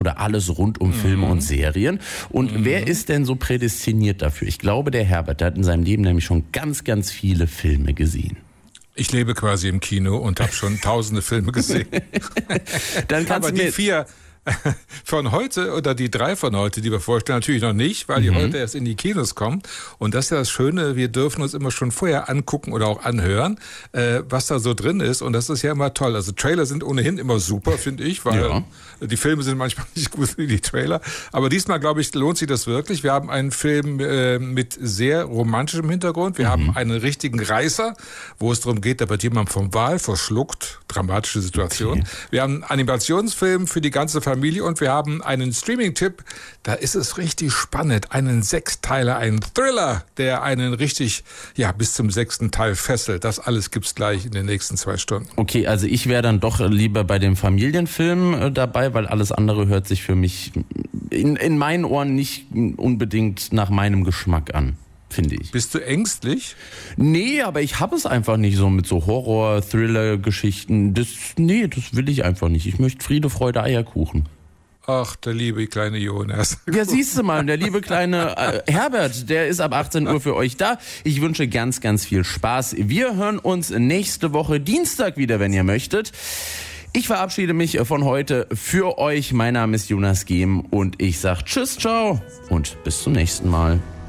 oder alles rund um Filme und Serien. Und wer ist denn so prädestiniert dafür? Ich glaube, der Herbert, der hat in seinem Leben nämlich schon ganz, ganz viele Filme gesehen. Ich lebe quasi im Kino und habe schon tausende Filme gesehen. Dann kannst Aber du mir die 4 von heute oder die 3 von heute, die wir vorstellen, natürlich noch nicht, weil die heute erst in die Kinos kommen. Und das ist ja das Schöne, wir dürfen uns immer schon vorher angucken oder auch anhören, was da so drin ist. Und das ist ja immer toll. Also Trailer sind ohnehin immer super, finde ich, weil die Filme sind manchmal nicht gut wie die Trailer. Aber diesmal, glaube ich, lohnt sich das wirklich. Wir haben einen Film mit sehr romantischem Hintergrund. Wir haben einen richtigen Reißer, wo es darum geht, da wird jemand vom Wal verschluckt. Dramatische Situation. Okay. Wir haben einen Animationsfilm für die ganze Familie und wir haben einen Streaming-Tipp, da ist es richtig spannend, einen 6-Teiler, einen Thriller, der einen richtig, bis zum 6. Teil fesselt. Das alles gibt's gleich in den nächsten 2 Stunden. Okay, also ich wäre dann doch lieber bei dem Familienfilm dabei, weil alles andere hört sich für mich in meinen Ohren nicht unbedingt nach meinem Geschmack an. Finde ich. Bist du ängstlich? Nee, aber ich habe es einfach nicht so mit so Horror-Thriller-Geschichten. Das will ich einfach nicht. Ich möchte Friede, Freude, Eierkuchen. Ach, der liebe kleine Jonas. Ja, siehst du mal, der liebe kleine Herbert, der ist ab 18 Uhr für euch da. Ich wünsche ganz, ganz viel Spaß. Wir hören uns nächste Woche Dienstag wieder, wenn ihr möchtet. Ich verabschiede mich von heute für euch. Mein Name ist Jonas Gehm und ich sage Tschüss, ciao und bis zum nächsten Mal.